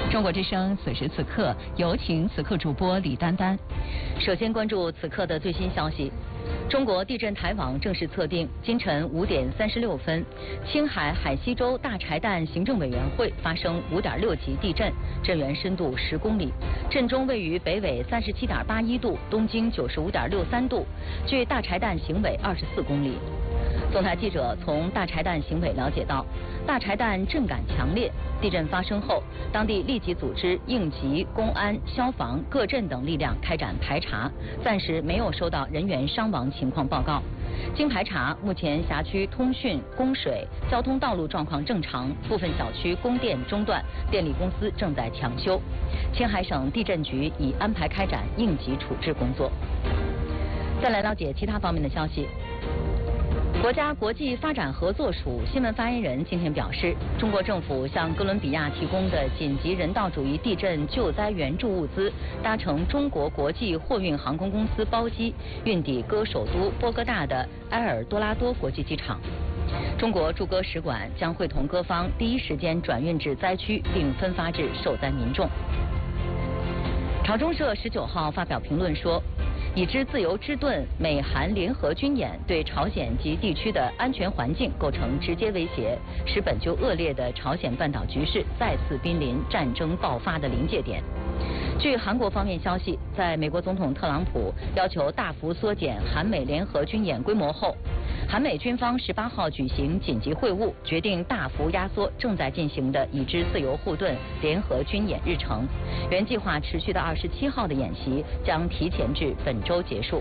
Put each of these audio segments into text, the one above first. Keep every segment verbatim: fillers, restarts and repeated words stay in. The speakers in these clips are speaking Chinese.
中国之声此时此刻，有请此刻主播李丹丹。 首先关注此刻的最新消息。中国地震台网正式测定，今晨五点三十六分，青海海西州大柴旦行政委员会发生五点六级地震，震源深度十公里，震中位于北纬三十七点八一度，东经九十五点六三度，距大柴旦行委二十四公里。总台记者从大柴旦行委了解到，大柴旦震感强烈，地震发生后，当地立即组织应急、公安、消防、各镇等力量开展排查，暂时没有收到人员伤亡情况报告。经排查，目前辖区通讯、供水、交通道路状况正常，部分小区供电中断，电力公司正在抢修。青海省地震局已安排开展应急处置工作。再来了解其他方面的消息。国家国际发展合作署新闻发言人今天表示，中国政府向哥伦比亚提供的紧急人道主义地震救灾援助物资，搭乘中国国际货运航空公司包机运抵哥首都波哥大的埃尔多拉多国际机场。中国驻哥使馆将会同各方第一时间转运至灾区，并分发至受灾民众。朝中社十九号发表评论说，已知自由之盾美韩联合军演对朝鲜及地区的安全环境构成直接威胁，使本就恶劣的朝鲜半岛局势再次濒临战争爆发的临界点。据韩国方面消息，在美国总统特朗普要求大幅缩减韩美联合军演规模后，韩美军方十八号举行紧急会晤，决定大幅压缩正在进行的已知自由护盾联合军演日程。原计划持续到二十七号的演习将提前至本周结束。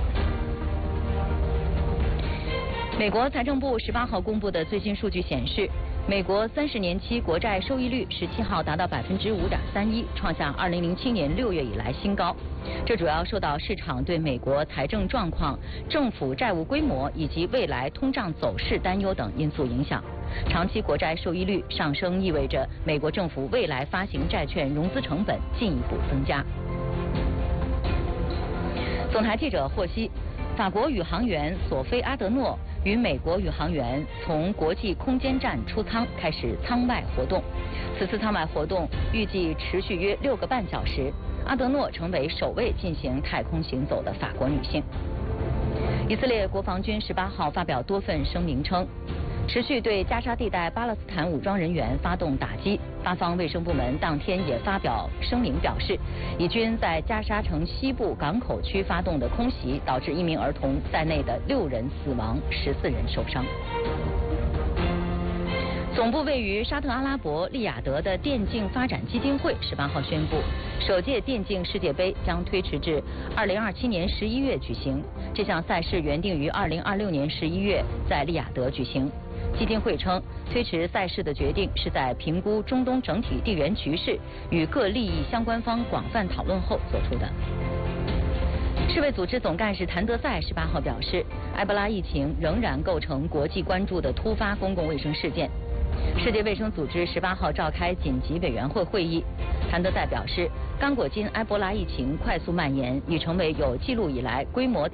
美国财政部十八号公布的最新数据显示，美国三十年期国债收益率十七号达到百分之五点三一，创下二零零七年六月以来新高。这主要受到市场对美国财政状况、政府债务规模以及未来通胀走势担忧等因素影响。长期国债收益率上升意味着美国政府未来发行债券融资成本进一步增加。总台记者获悉，法国宇航员索菲阿德诺与美国宇航员从国际空间站出舱，开始舱外活动。此次舱外活动预计持续约六个半小时。阿德诺成为首位进行太空行走的法国女性。以色列国防军十八号发表多份声明称，持续对加沙地带巴勒斯坦武装人员发动打击。巴方卫生部门当天也发表声明表示，以军在加沙城西部港口区发动的空袭，导致一名儿童在内的六人死亡，十四人受伤。总部位于沙特阿拉伯利雅得的电竞发展基金会十八号宣布，首届电竞世界杯将推迟至二零二七年十一月举行。这项赛事原定于二零二六年十一月在利雅得举行。基金会称，推迟赛事的决定是在评估中东整体地缘局势与各利益相关方广泛讨论后做出的。世卫组织总干事谭德赛十八号表示，埃博拉疫情仍然构成国际关注的突发公共卫生事件。世界卫生组织十八号召开紧急委员会会议，谭德赛表示，刚果金埃博拉疫情快速蔓延，已成为有记录以来规模